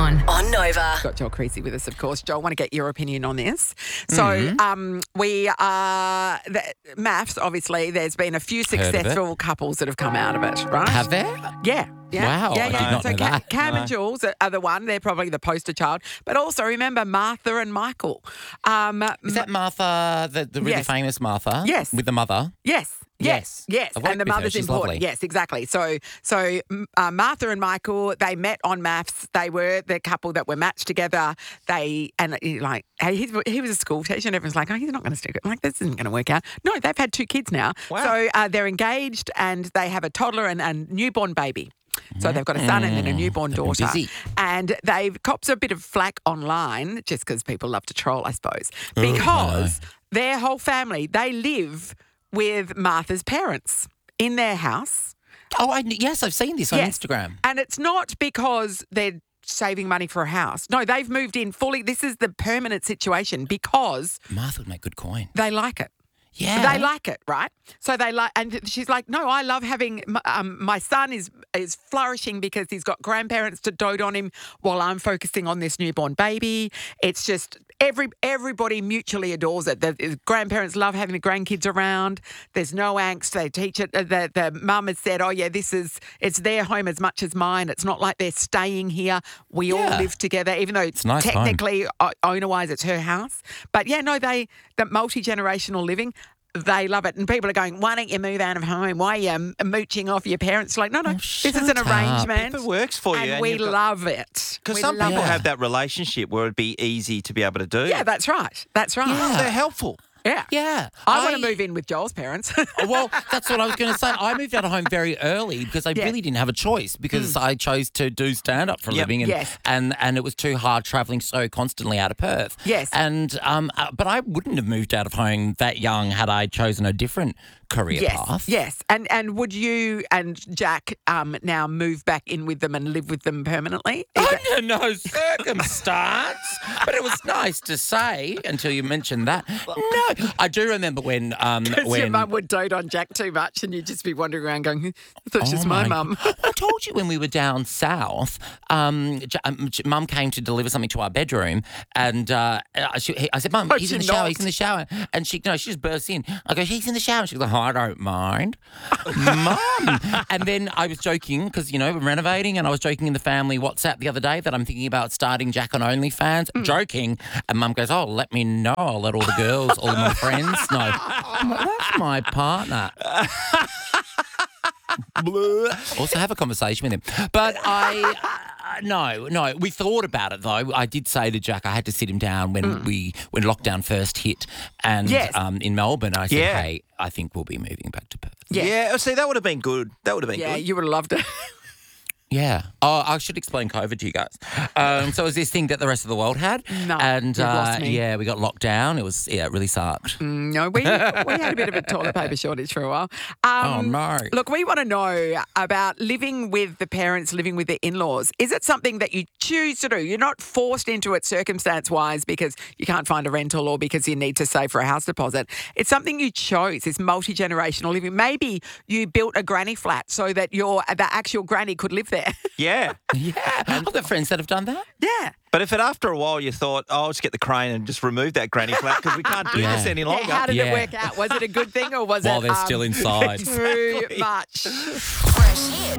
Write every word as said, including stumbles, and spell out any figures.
on. On Nova. Got Joel Creasy with us, of course. Joel, I want to get your opinion on this. So Mm-hmm. um, we are, the, maths, obviously, there's been a few Heard of it. successful couples that have come out of it, right? Have there? Yeah. Yeah, Wow, yeah, I yeah. did not so know Cam, that. Cam No. and Jules are the one. They're probably the poster child. But also remember Martha and Michael. Um, Is that Martha, the, the really Yes. famous Martha? Yes. With the mother? Yes. Yes, Yes. yes, I've worked and the with her. mother's She's important. lovely. Yes, exactly. So, so uh, Martha and Michael, they met on maths. They were the couple that were matched together. They and uh, like, hey, he's, he was a school teacher, and everyone's like, oh, he's not going to stick it. Like, this isn't going to work out. No, they've had two kids now. Wow. So uh, they're engaged, and they have a toddler and a newborn baby. So they've got a son and then a newborn They've been daughter. busy. And they've cops a bit of flack online, just because people love to troll, I suppose, because their whole family, they live with Martha's parents in their house. Oh, I, yes, I've seen this on Yes. Instagram. And it's not because they're saving money for a house. No, they've moved in fully. This is the permanent situation because Martha would make good coin. they like it. Yeah. They like it, right? So they like, and she's like, no, I love having, um, my son is is flourishing because he's got grandparents to dote on him while I'm focusing on this newborn baby. It's just every everybody mutually adores it. The grandparents love having the grandkids around. There's no angst. They teach it. The the mum has said, oh yeah, this is it's their home as much as mine. It's not like they're staying here. We all Yeah. live together, even though It's a nice home. technically o- owner-wise it's her house. But yeah, no, they the multi-generational living. They love it. And people are going, why don't you move out of home? Why are you um, mooching off your parents? Like, no, no, Oh, this is shut an up. arrangement. If it works for you, and, and we you've got- love it. Because We some love people it. have that relationship where it'd be easy to be able to do. Yeah, that's right. That's right. Yeah. They're helpful. Yeah. Yeah. I, want to move in with Joel's parents. Oh, well, that's what I was going to say. I moved out of home very early because I Yeah. really didn't have a choice because I chose to do stand-up for a Yep. living, and, Yes. and and it was too hard travelling so constantly out of Perth. Yes. And um, uh, but I wouldn't have moved out of home that young had I chosen a different career yes. path. Yes. And and would you and Jack um, now move back in with them and live with them permanently? Is that- Under no circumstance. But it was nice to say until you mentioned that. No, I do remember when um Because when your mum would dote on Jack too much and you'd just be wandering around going, I thought she's Oh my my- mum. I told you when we were down south, um, J- um, J- Mum came to deliver something to our bedroom, and uh, I, she, he- I said, "Mum, Oh, he's she in the shower. knocked. He's in the shower." And she, no, she just bursts in. I go, "He's in the shower." She goes, "Oh, I don't mind, Mum." And then I was joking because you know we're renovating, and I was joking in the family WhatsApp the other day that I'm thinking about starting Jack on OnlyFans. Hmm. Joking, and Mum goes, "Oh, let me know. I'll let all the girls, all my friends know." I'm like, that's my partner. Also have a conversation with him. But I, uh, no, no, we thought about it though. I did say to Jack I had to sit him down when we, when lockdown first hit and Yes. um, in Melbourne. I said, Yeah. hey, I think we'll be moving back to Perth. Yeah. Yeah. See, that would have been good. That would have been Yeah, good. you would have loved it. Yeah. Oh, I should explain COVID to you guys. Um, so it was this thing that the rest of the world had. No, And you've lost uh, me. yeah, we got locked down. It was, yeah, it really sucked. No, we, we had a bit of a toilet paper shortage for a while. Um, Oh, no. Look, we want to know about living with the parents, living with the in-laws. Is it something that you choose to do? You're not forced into it circumstance-wise because you can't find a rental or because you need to save for a house deposit. It's something you chose, this multi-generational living. Maybe you built a granny flat so that your the actual granny could live there. Yeah. Yeah. I've got friends that have done that. Yeah. But if it after a while you thought, oh, I'll just get the crane and just remove that granny flat because we can't do Yeah. this any Yeah, longer. how did Yeah. it work out? Was it a good thing or was While it they're still um, inside. too much? Fresh hits.